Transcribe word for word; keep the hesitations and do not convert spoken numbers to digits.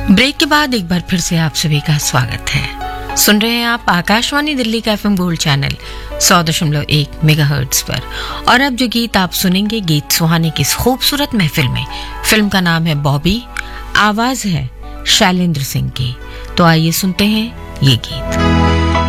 Break के बाद एक बार फिर से आप सभी का स्वागत है। सुन रहे हैं आप आकाशवाणी दिल्ली का एफएम गोल्ड चैनल सौ दशमलव एक मेगाहर्ट्ज पर। और अब जो गीत आप सुनेंगे, गीत सुहाने की इस खूबसूरत महफिल में। फिल्म का नाम है बॉबी, आवाज है शैलेंद्र सिंह की। तो आइए सुनते हैं ये गीत।